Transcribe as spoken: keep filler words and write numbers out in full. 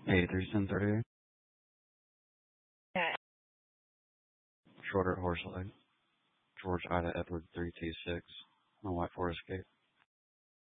eighty-three ten thirty-eight. Yeah. Shorter horse leg. George Ida Edward three T six. On White Forest Gate.